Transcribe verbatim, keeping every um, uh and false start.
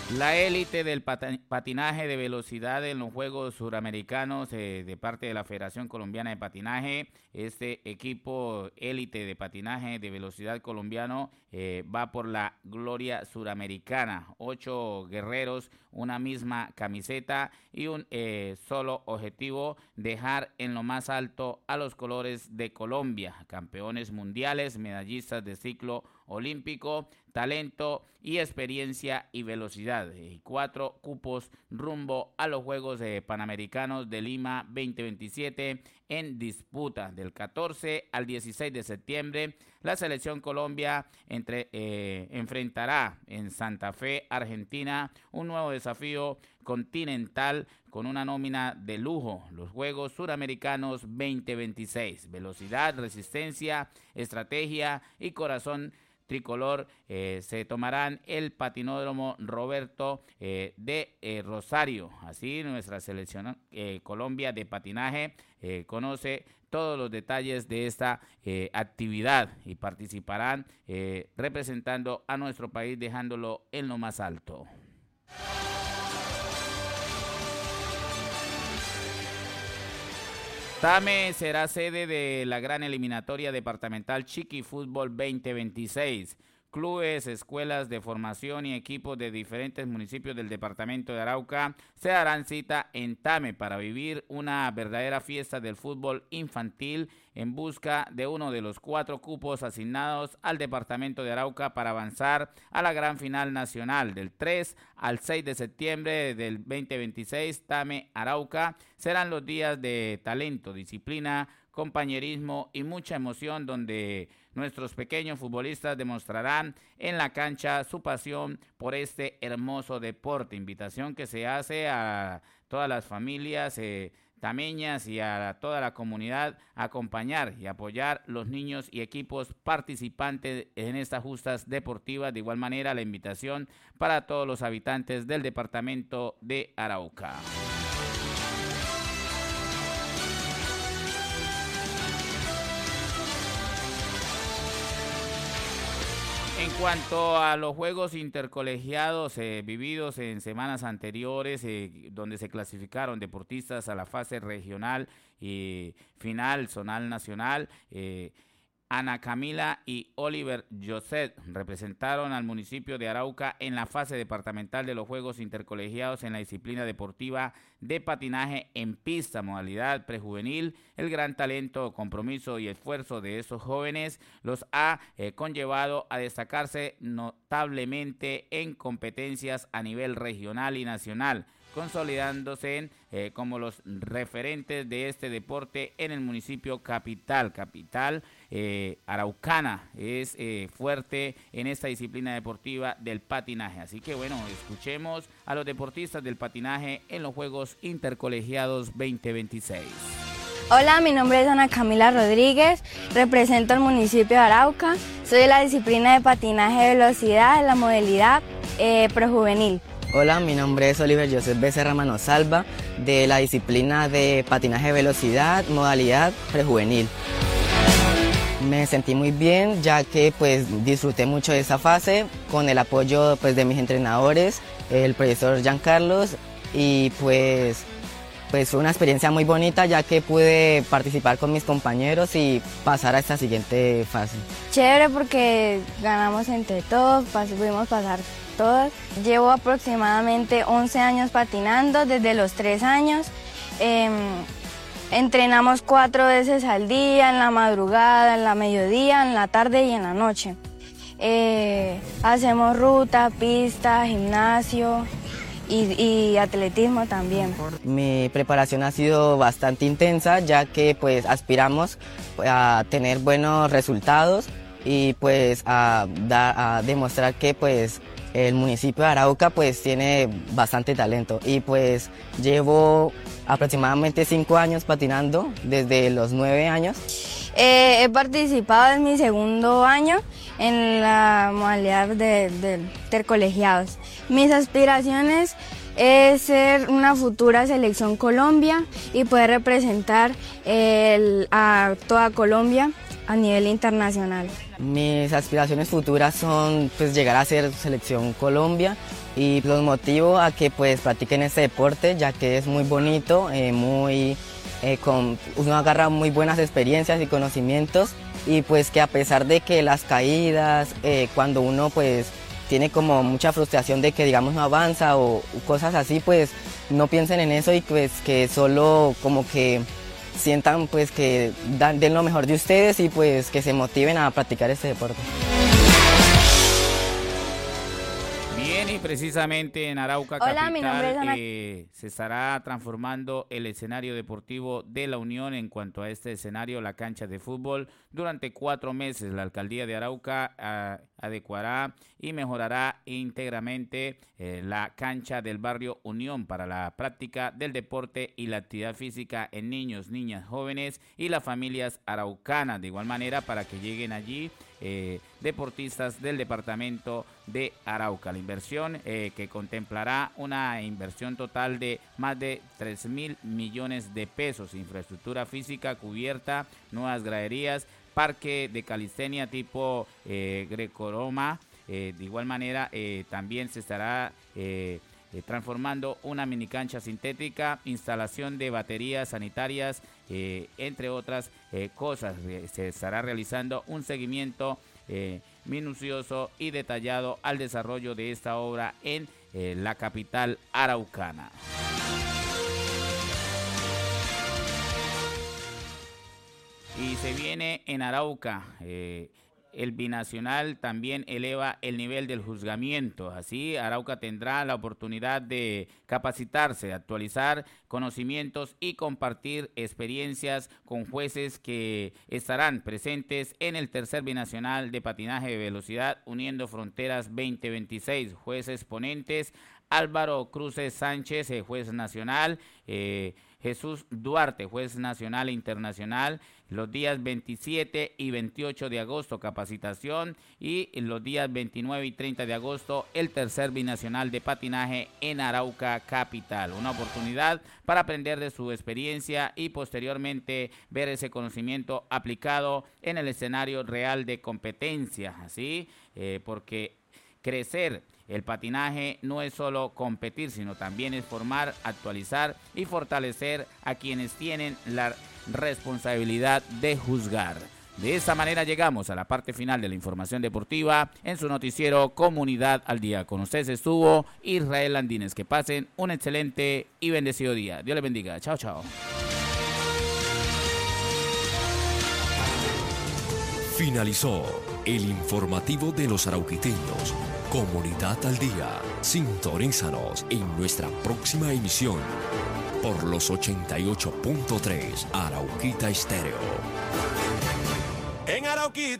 La élite del pata- patinaje de velocidad en los Juegos Suramericanos eh, de parte de la Federación Colombiana de Patinaje, este equipo élite de patinaje de velocidad colombiano eh, va por la gloria suramericana. Ocho guerreros, una misma camiseta y un eh, solo objetivo: dejar en lo más alto a los colores de Colombia, campeones mundiales, medallistas de ciclo olímpico, talento y experiencia y velocidad. Y cuatro cupos rumbo a los Juegos eh, Panamericanos de Lima veinte veintisiete en disputa del catorce al dieciséis de septiembre. La selección Colombia entre, eh, enfrentará en Santa Fe, Argentina, un nuevo desafío continental con una nómina de lujo: los Juegos Suramericanos veinte veintiséis. Velocidad, resistencia, estrategia y corazón tricolor eh, se tomarán el patinódromo Roberto eh, de eh, Rosario. Así nuestra selección eh, Colombia de patinaje eh, conoce todos los detalles de esta eh, actividad y participarán eh, representando a nuestro país, dejándolo en lo más alto. Tame será sede de la gran eliminatoria departamental Chiqui Fútbol veinte veintiséis. Clubes, escuelas de formación y equipos de diferentes municipios del departamento de Arauca se darán cita en Tame para vivir una verdadera fiesta del fútbol infantil en busca de uno de los cuatro cupos asignados al departamento de Arauca para avanzar a la gran final nacional. Del tres al seis de septiembre del veinte veintiséis, Tame, Arauca, serán los días de talento, disciplina, compañerismo y mucha emoción, donde nuestros pequeños futbolistas demostrarán en la cancha su pasión por este hermoso deporte. Invitación que se hace a todas las familias eh, tameñas y a toda la comunidad a acompañar y apoyar los niños y equipos participantes en estas justas deportivas. De igual manera, la invitación para todos los habitantes del departamento de Arauca. En cuanto a los juegos intercolegiados eh, vividos en semanas anteriores, eh, donde se clasificaron deportistas a la fase regional y final zonal nacional, eh, Ana Camila y Oliver Joseph representaron al municipio de Arauca en la fase departamental de los Juegos Intercolegiados en la disciplina deportiva de patinaje en pista, modalidad prejuvenil. El gran talento, compromiso y esfuerzo de esos jóvenes los ha eh, conllevado a destacarse notablemente en competencias a nivel regional y nacional, consolidándose en, eh, como los referentes de este deporte en el municipio capital. Capital eh, araucana es eh, fuerte en esta disciplina deportiva del patinaje. Así que bueno, escuchemos a los deportistas del patinaje en los Juegos Intercolegiados veinte veintiséis. Hola, mi nombre es Ana Camila Rodríguez, represento al municipio de Arauca, soy de la disciplina de patinaje de velocidad en la modalidad eh, prejuvenil. Hola, mi nombre es Oliver Joseph Becerra Manosalva, de la disciplina de patinaje de velocidad, modalidad prejuvenil. Me sentí muy bien, ya que pues disfruté mucho de esa fase con el apoyo pues de mis entrenadores, el profesor Giancarlos, y pues, pues fue una experiencia muy bonita, ya que pude participar con mis compañeros y pasar a esta siguiente fase. Chévere porque ganamos entre todos, pas- pudimos pasar todas. Llevo aproximadamente once años patinando, desde los tres años. Eh, entrenamos cuatro veces al día, en la madrugada, en la mediodía, en la tarde y en la noche. Eh, hacemos ruta, pista, gimnasio y, y atletismo también. Mi preparación ha sido bastante intensa, ya que pues aspiramos a tener buenos resultados y pues a, dar, a demostrar que pues el municipio de Arauca pues tiene bastante talento, y pues llevo aproximadamente cinco años patinando, desde los nueve años. Eh, he participado en mi segundo año en la modalidad de, de intercolegiados. Mis aspiraciones es ser una futura selección Colombia y poder representar el, a toda Colombia a nivel internacional. Mis aspiraciones futuras son pues llegar a ser selección Colombia y los motivo a que pues practiquen este deporte, ya que es muy bonito, eh, muy eh, con, uno agarra muy buenas experiencias y conocimientos, y pues que a pesar de que las caídas, eh, cuando uno pues tiene como mucha frustración de que digamos no avanza o cosas así, pues no piensen en eso y pues que solo como que sientan pues que dan, den lo mejor de ustedes y pues que se motiven a practicar este deporte. Bien, y precisamente en Arauca Hola, capital mi nombre es Ana. eh, se estará transformando el escenario deportivo de la Unión. En cuanto a este escenario, la cancha de fútbol, durante cuatro meses la alcaldía de Arauca a, adecuará y mejorará íntegramente eh, la cancha del barrio Unión para la práctica del deporte y la actividad física en niños, niñas, jóvenes y las familias araucanas. De igual manera, para que lleguen allí eh, deportistas del departamento de Arauca. La inversión eh, que contemplará una inversión total de más de tres mil millones de pesos, infraestructura física cubierta, nuevas graderías, parque de calistenia tipo eh, Grecoroma. Eh, de igual manera, eh, también se estará eh, eh, transformando una mini cancha sintética, instalación de baterías sanitarias, eh, entre otras eh, cosas. Se estará realizando un seguimiento eh, minucioso y detallado al desarrollo de esta obra en eh, la capital araucana. Y se viene en Arauca, eh, el binacional también eleva el nivel del juzgamiento. Así, Arauca tendrá la oportunidad de capacitarse, actualizar conocimientos y compartir experiencias con jueces que estarán presentes en el tercer binacional de patinaje de velocidad Uniendo Fronteras veinte veintiséis. Jueces ponentes: Álvaro Cruces Sánchez, eh, juez nacional, eh, Jesús Duarte, juez nacional e internacional, los días veintisiete y veintiocho de agosto capacitación, y los días veintinueve y treinta de agosto el tercer binacional de patinaje en Arauca capital. Una oportunidad para aprender de su experiencia y posteriormente ver ese conocimiento aplicado en el escenario real de competencia, así eh, porque crecer el patinaje no es solo competir, sino también es formar, actualizar y fortalecer a quienes tienen la responsabilidad de juzgar. De esta manera llegamos a la parte final de la información deportiva en su noticiero Comunidad al Día. Con ustedes estuvo Israel Landines. Que pasen un excelente y bendecido día. Dios les bendiga. Chao, chao. Finalizó el informativo de los arauquiteños. Comunidad al Día. Sintonízanos en nuestra próxima emisión por los ochenta y ocho punto tres Arauquita Estéreo. En Arauquita.